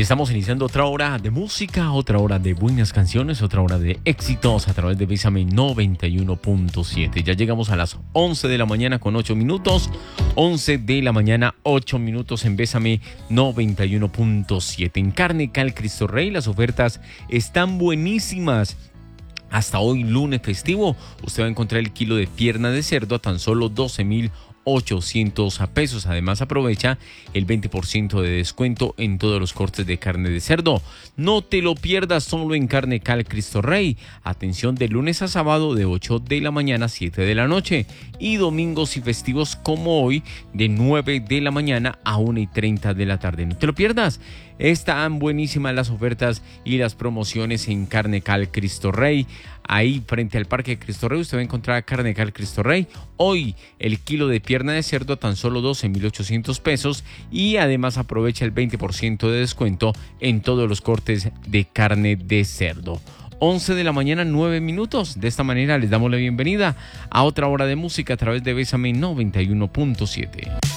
estamos iniciando otra hora de música, otra hora de buenas canciones, otra hora de éxitos a través de Bésame 91.7. Ya llegamos a las 11 de la mañana con 8 minutos. 11 de la mañana, 8 minutos en Bésame 91.7. En Carne Cal Cristo Rey las ofertas están buenísimas. Hasta hoy, lunes festivo, usted va a encontrar el kilo de pierna de cerdo a tan solo 12,800 pesos. Además, aprovecha el 20% de descuento en todos los cortes de carne de cerdo. No te lo pierdas, solo en Carne Cal Cristo Rey. Atención, de lunes a sábado de 8 de la mañana a 7 de la noche. Y domingos y festivos como hoy de 9 de la mañana a 1:30 de la tarde. No te lo pierdas. Están buenísimas las ofertas y las promociones en Carne Cal Cristo Rey. Ahí frente al Parque Cristo Rey usted va a encontrar Carne Cal Cristo Rey. Hoy el kilo de pierna de cerdo a tan solo 12,800 pesos y además aprovecha el 20% de descuento en todos los cortes de carne de cerdo. 11 de la mañana, 9 minutos. De esta manera les damos la bienvenida a otra hora de música a través de Bésame 91.7.